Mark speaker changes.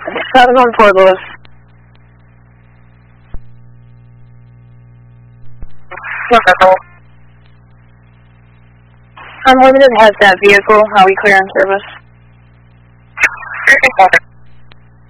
Speaker 1: 7 on Port Louis. Unlimited has that vehicle. Are we clear on service?